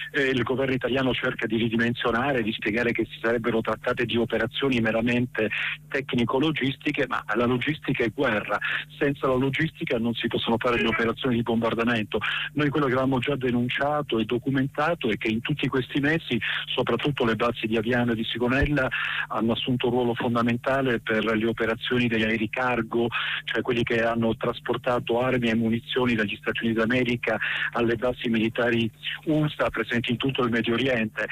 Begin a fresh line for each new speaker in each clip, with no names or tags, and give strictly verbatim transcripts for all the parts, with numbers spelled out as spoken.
eh, il governo italiano cerca di ridimensionare, di spiegare che si sarebbero trattate di operazioni meramente tecnico-logistiche, ma la logistica è guerra, senza la logistica non si possono fare le operazioni di bombardamento. Noi quello che avevamo già denunciato e documentato è che in tutti questi mesi, soprattutto le basi di Aviano e di Sigonella hanno assunto un ruolo fondamentale per le operazioni degli aerei cargo, cioè quelli che hanno trasportato armi e munizioni dagli Stati Uniti d'America alle basi militari U S A presenti in tutto il Medio Oriente.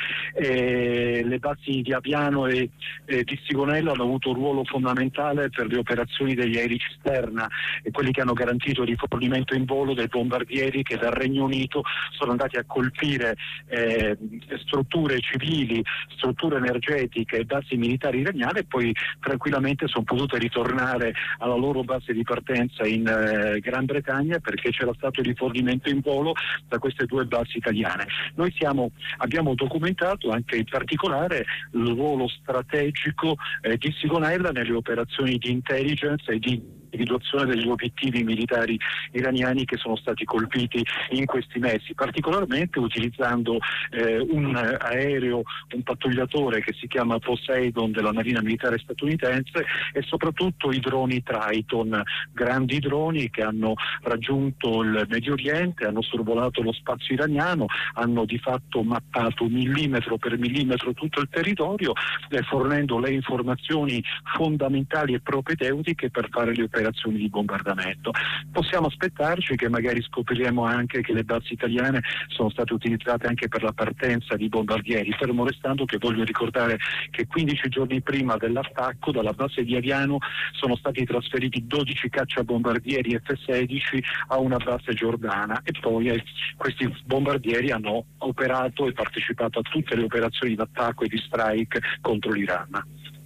E le basi di Aviano e, e di Sigonella hanno avuto un ruolo fondamentale per le operazioni degli aerei cisterna e quelli che hanno garantito il rifornimento in volo dei bombardieri che dal Regno Unito sono andati a colpire eh, strutture civili, strutture energetiche e basi militari iraniane e poi tranquillamente sono potute ritornare alla loro base di partenza in eh, Gran Bretagna perché c'era stato il rifornimento in volo da queste due basi italiane. Noi siamo, abbiamo documentato anche in particolare il ruolo strategico eh, di Sigonella nelle operazioni di intelligence e di individuazione degli obiettivi militari iraniani che sono stati colpiti in questi mesi, particolarmente utilizzando eh, un aereo, un pattugliatore che si chiama Poseidon della Marina Militare statunitense e soprattutto i droni Triton, grandi droni che hanno raggiunto il Medio Oriente, hanno sorvolato lo spazio iraniano, hanno di fatto mappato millimetro per millimetro tutto il territorio, eh, fornendo le informazioni fondamentali e propedeutiche per fare le operazioni di bombardamento. Possiamo aspettarci che magari scopriremo anche che le basi italiane sono state utilizzate anche per la partenza di bombardieri, fermo restando che voglio ricordare che quindici giorni prima dell'attacco dalla base di Aviano sono stati trasferiti dodici cacciabombardieri F sedici a una base giordana e poi eh, questi bombardieri hanno operato e partecipato a tutte le operazioni d'attacco e di strike contro l'Iran.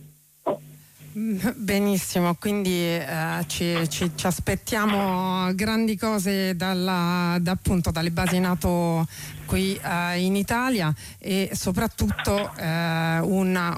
Benissimo, quindi eh, ci, ci, ci aspettiamo grandi cose dalla, da, appunto dalle basi NATO qui eh, in Italia e soprattutto eh, una,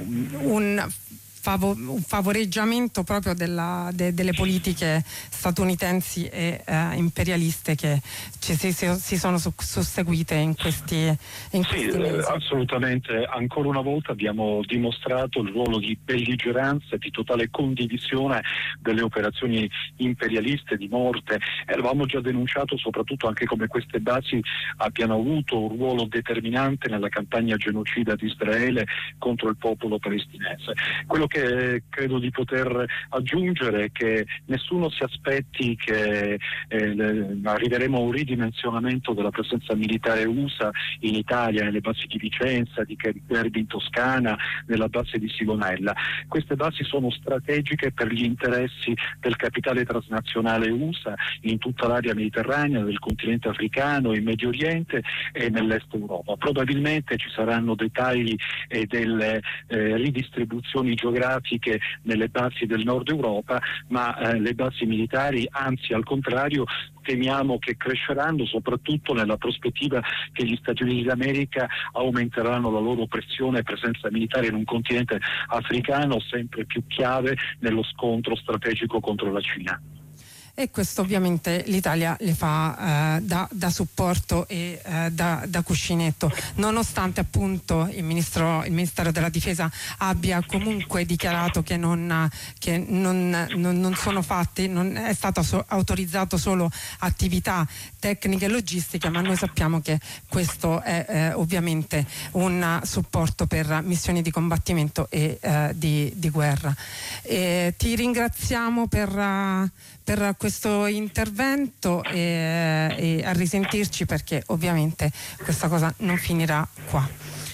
un, favo, un favoreggiamento proprio della, de, delle politiche statunitensi e eh, imperialiste che ci, si, si sono su, susseguite in questi, in questi
sì,
mesi.
Assolutamente, ancora una volta abbiamo dimostrato il ruolo di belligeranza e di totale condivisione delle operazioni imperialiste di morte. Avevamo già denunciato soprattutto anche come queste basi abbiano avuto un ruolo determinante nella campagna genocida di Israele contro il popolo palestinese. Quello che credo di poter aggiungere è che nessuno si aspetti che eh, arriveremo a un ridimensionamento della presenza militare U S A in Italia, nelle basi di Vicenza, di Kerby in Toscana, nella base di Sigonella. Queste basi sono strategiche per gli interessi del capitale transnazionale U S A in tutta l'area mediterranea, del continente africano, in Medio Oriente e nell'est Europa. Probabilmente ci saranno dei tagli e delle eh, ridistribuzioni geografiche nelle basi del nord Europa, ma eh, le basi militari, anzi al contrario, temiamo che cresceranno soprattutto nella prospettiva che gli Stati Uniti d'America aumenteranno la loro pressione e presenza militare in un continente africano sempre più chiave nello scontro strategico contro la Cina.
E questo ovviamente l'Italia le fa eh, da, da supporto e eh, da, da cuscinetto, nonostante appunto il, ministro, il Ministero della Difesa abbia comunque dichiarato che non, che non, non, non sono fatti, non è stato so, autorizzato solo attività tecniche e logistiche, ma noi sappiamo che questo è eh, ovviamente un supporto per missioni di combattimento e eh, di, di guerra. E ti ringraziamo per uh, per questo intervento e, e a risentirci, perché ovviamente questa cosa non finirà qua.